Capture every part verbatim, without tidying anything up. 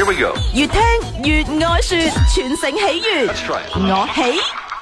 we go。 越聽越愛說，全城喜悅。 Let's try。 我喜。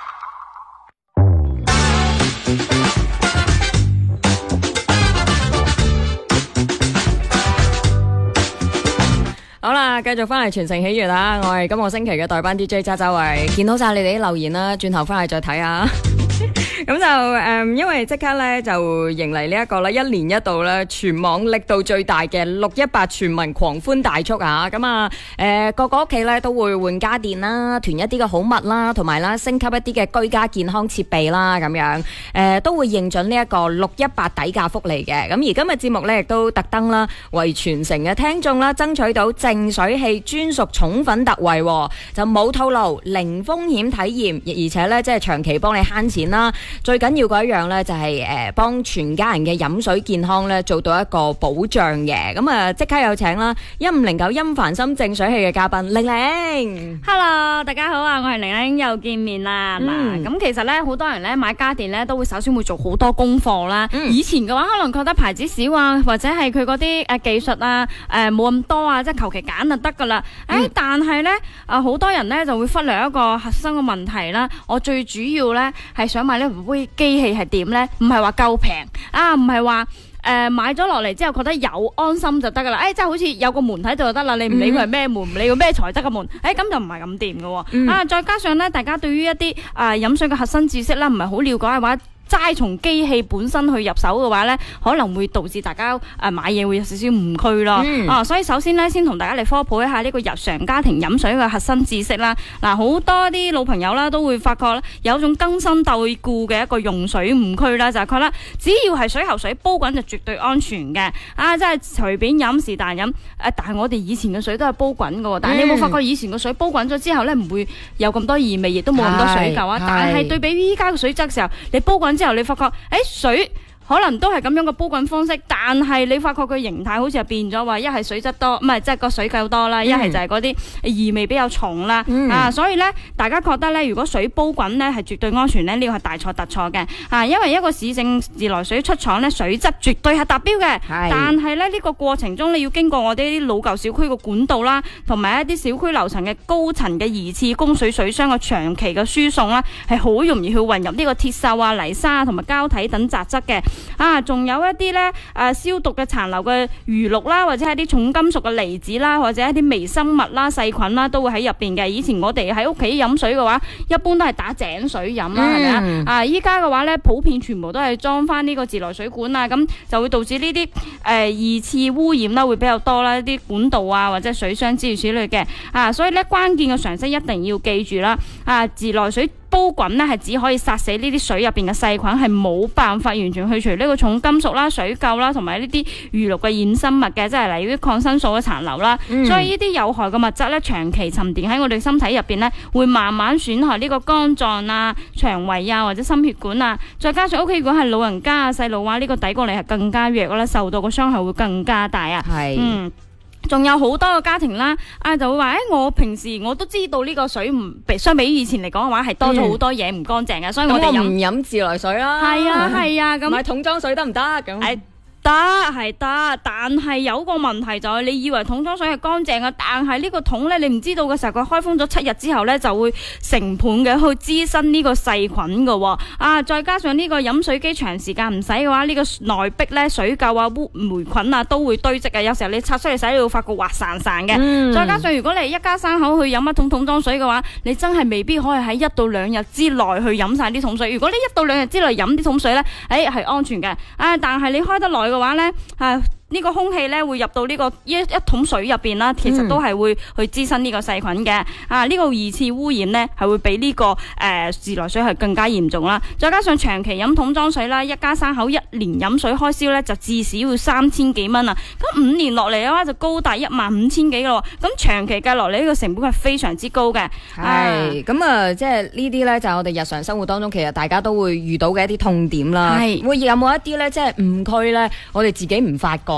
好啦，繼續翻嚟全城喜悅啦！我係今個星期嘅代班 D J 渣渣慧，見到晒你哋啲留言啦，轉頭翻嚟再睇下。咁就誒、嗯，因為即刻咧就迎嚟呢一個啦，一年一度咧全網力度最大嘅六一八全民狂歡大促啊！咁啊誒，個個屋企咧都會換家電啦，囤一啲嘅好物啦，同埋啦升級一啲嘅居家健康設備啦，咁樣誒、呃、都會認準呢一個六一八底價福利嘅。咁而今日節目咧亦都特登啦，為全城嘅聽眾啦爭取到淨水器專屬寵粉特惠，就冇套路，零風險體驗，而且咧即係長期幫你慳錢啦。最緊要嗰一樣咧就係誒幫全家人嘅飲水健康咧做到一個保障嘅。咁啊即刻有請啦一五零九音凡心淨水器嘅嘉賓玲玲。 Hello， 大家好啊，我係玲玲，又見面啦。嗱、嗯，咁其實咧好多人咧買家電咧都會首先會做好多功課啦、嗯。以前嘅話可能覺得牌子少啊，或者係佢嗰啲誒技術啊誒冇咁多啊，即係求其揀就得噶啦。誒、嗯，但係咧啊好多人咧就會忽略一個核心嘅問題啦。我最主要咧係想買呢杯機器係點咧？唔係話夠平啊，唔係話誒買咗落嚟之後覺得有安心就得噶啦。誒、哎，即係好似有個門喺度就得啦，你唔理佢係咩門，唔、嗯、理佢咩材質嘅門，誒、哎、咁就唔係咁掂嘅。嗯、啊，再加上咧，大家對於一啲啊飲水嘅核心知識啦，唔係好了解嘅話，齋從機器本身去入手嘅話咧，可能會導致大家誒買嘢會有少少誤區咯。嗯、啊，所以首先咧，先同大家嚟科普一下呢個日常家庭飲水嘅核心知識啦。嗱、啊，好多啲老朋友啦都會發覺有一種根深蒂固嘅一個用水誤區啦，就係覺得只要係水喉水煲滾就絕對安全嘅。啊，即係隨便飲是但飲。誒，但係我哋以前嘅水都係煲滾嘅，但係你有冇發覺以前嘅水煲滾咗之後咧，唔會有咁多異味，亦都冇咁多水垢啊。但係對比依家嘅水質嘅時候，你煲滾之後，你發覺誒水可能都係咁樣嘅煲滾方式，但係你發覺佢形態好似係變咗，話一係水質多，唔係即係個水夠多啦，一係就係嗰啲異味比較重啦、嗯。啊，所以咧，大家覺得咧，如果水煲滾咧係絕對安全咧，呢個係大錯特錯嘅。啊，因為一個市政自來水出廠咧，水質絕對係達標嘅。但係咧呢、呢個過程中，你要經過我哋啲老舊小區嘅管道啦，同埋一啲小區樓層嘅高層嘅疑似供水水箱嘅長期嘅輸送啦，係好容易去混入呢個鐵鏽啊、泥沙同埋膠體等雜質嘅。啊，仲有一啲咧誒消毒嘅殘留嘅餘氯啦，或者係啲重金屬嘅離子啦，或者一啲微生物啦、細菌啦，都會喺入邊嘅。以前我哋喺屋企飲水嘅話，一般都係打井水飲啦，係咪啊？啊，依家嘅話咧，普遍全部都係裝翻呢個自來水管啊，咁就會導致呢啲誒二次污染啦，會比較多啦，啲管道啊或者水箱之類之類嘅。啊，所以咧關鍵嘅常識一定要記住啦。啊，自來水煲滾呢係只可以殺死呢啲水入邊嘅細菌，係冇辦法完全去除呢個重金屬啦、水垢啦同埋呢啲餘氯嘅衍生物嘅，即係例如啲抗生素嘅殘留啦、嗯。所以呢啲有害嘅物質咧，長期沉澱喺我哋身體入邊咧，會慢慢損害呢個肝臟啊、腸胃啊或者心血管啊。再加上屋企如果係老人家啊、細路啊，呢、這個抵抗力係更加弱啦，受到嘅傷害會更加大啊。係，嗯。仲有好多個家庭啦，啊就會話誒、欸，我平時我都知道呢個水唔比相比以前嚟講嘅話係多咗好多嘢唔乾淨嘅，所以我哋唔飲自來水啦。 係啊係啊，咁買桶裝水得唔得咁？ 得係得，但係有個問題就係你以為桶裝水係乾淨嘅，但係呢個桶咧，你唔知道嘅時候，佢開封咗七日之後咧，就會成盤嘅去滋生呢個細菌嘅。啊，再加上呢個飲水機長時間唔洗嘅話，呢、呢個內壁咧水垢啊、污霉菌啊都會堆積嘅。有時候你拆出嚟洗，你會發覺滑潺潺嘅。嗯、再加上如果你一家三口去飲一桶桶裝水嘅話，你真係未必可以喺一到兩日之內去飲晒啲桶水。如果你一到兩日之內飲啲桶水咧，誒、哎、係安全嘅。啊，但係你開得耐嘅話咧，啊呢、這個空氣咧會入到呢個一一桶水入邊啦，其實都係會去滋生呢個細菌嘅。啊，呢、這個二次污染咧係會比呢、這個誒、呃、自來水係更加嚴重啦。再加上長期飲桶裝水啦，一家三口一年飲水開銷咧就至少要三千幾蚊啊。咁五年落嚟嘅話就高達一萬五千幾咯。咁長期計落嚟呢個成本係非常之高嘅。 係咁啊，即係呢啲咧就係我哋日常生活當中其實大家都會遇到嘅一啲痛點啦。係會有冇一啲咧即係誤區咧，我哋自己唔發覺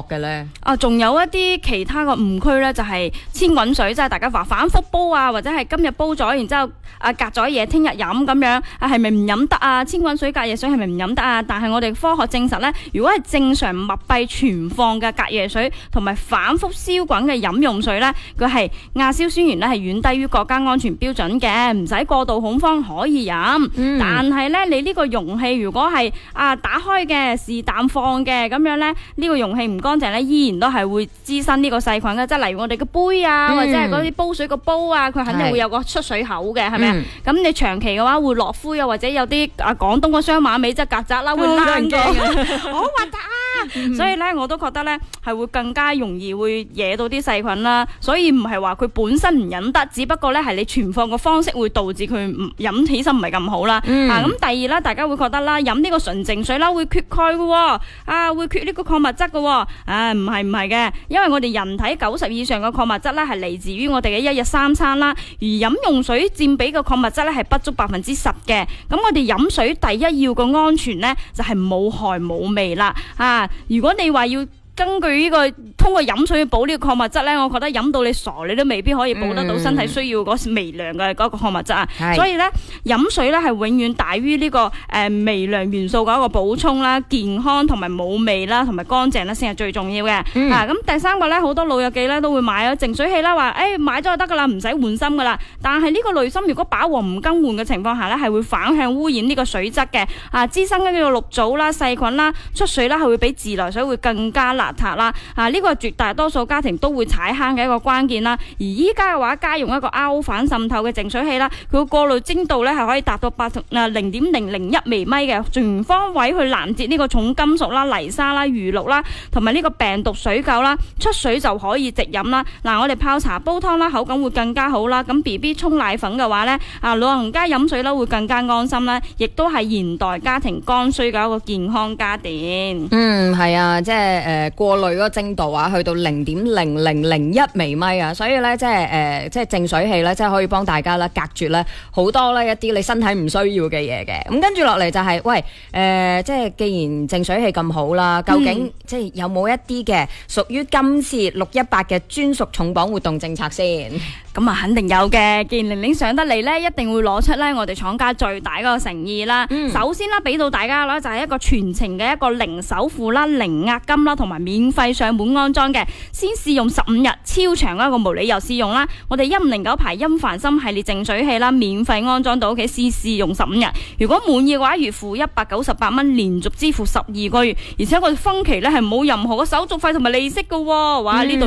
嘅咧？ 啊，仲有一啲其他嘅誤區咧，就係千滾水，即係大家話反覆煲啊，或者係今日煲咗，然之後啊隔咗夜聽日飲咁樣，啊係咪唔飲得啊？千滾水隔夜水係咪唔飲得啊？但係我哋科學證實咧，如果係正常密閉存放嘅隔夜水同埋反覆燒滾嘅飲用水咧，佢係亞硝酸鹽咧係遠低於國家安全標準嘅，唔使過度恐慌可以飲。嗯、但係咧，你呢個容器如果係啊打開嘅是但放嘅咁樣咧，呢、呢個容器唔乾淨咧，依然都係會滋生呢個細菌嘅。即係例如我哋嘅杯啊，嗯、或者係嗰啲煲水個煲啊，佢肯定會有個出水口嘅，係咪啊？咁、嗯、你長期嘅話會落灰啊，或者有啲啊廣東個雙馬尾即係曱甴啦，會躝過，好核突啊！所以咧，我都覺得咧係會更加容易會惹到啲細菌啦。所以唔係話佢本身唔飲得，只不過咧係你存放嘅方式會導致佢唔飲起身唔係咁好啦。嗯、啊，咁第二啦，大家會覺得啦，飲呢個純淨水啦會缺鈣嘅，啊會缺呢個礦物質嘅。啊，唔係唔係嘅，因為我哋人體九十以上嘅礦物質咧係嚟自於我哋嘅一日三餐啦，而飲用水佔比嘅礦物質咧係不足百分之十嘅。咁我哋飲水第一要個安全咧就係冇害冇味啦。啊，如果你話要根據呢個通過飲水去補呢個礦物質咧，我覺得飲到你傻，你都未必可以補得到身體需要嗰微量嘅嗰個礦物質啊。嗯、所以咧，飲水咧係永遠大於呢個誒微量元素嘅一個補充啦，健康同埋冇味啦，同埋乾淨咧先係最重要嘅。嗯、啊，咁第三個咧，好多老友記咧都會買咗淨水器啦，話誒、哎、買咗就得噶啦，唔使換芯噶啦。但係呢個濾芯如果飽和唔更換嘅情況下咧，係會反向污染呢個水質嘅，啊滋生呢個綠藻啦、細菌啦，出水啦係會比自來水會更加邋遢啦。啊，呢個係絕大多數家庭都會踩坑嘅一個關鍵啦。而依家嘅話，家用一個 R O 反滲透嘅淨水器啦，佢個過濾精度咧係可以達到八啊零點零零一微米嘅，全方位去攔截呢個重金屬啦、泥沙啦、餘氯啦，同埋呢個病毒水垢啦，出水就可以直飲啦。嗱，我哋泡茶煲湯啦，口感會更加好啦。咁 B B 沖奶粉嘅話咧，啊老人家飲水啦會更加安心啦，亦都係現代家庭剛需嘅一個健康家電。 嗯，係啊，即係誒過濾嗰個精度啊，去到零點零零零一微米啊，所以咧即係誒即係淨水器咧，即係可以幫大家咧隔絕咧好多咧一啲你身體唔需要嘅嘢嘅。咁跟住落嚟就係、是、喂誒、呃，即係既然淨水器咁好啦，究竟、嗯、即係有冇一啲嘅屬於今次六一八嘅專屬重磅活動政策先？ 咁啊，肯定有嘅。既然玲玲上得嚟咧，一定會攞出咧我哋廠家最大嗰個誠意啦。嗯、首先啦，俾到大家啦就係一個全程嘅一個零首付啦、零押金啦，同埋免費上門安裝嘅。先試用十五日，超長一個無理由試用啦。我哋一五零九牌音凡森系列淨水器啦，免費安裝到屋企試試用十五日。如果滿意嘅話，月付一百九十八蚊，連續支付十二個月，而且我哋分期咧係冇任何嘅手續費同埋利息嘅。哇！呢度、嗯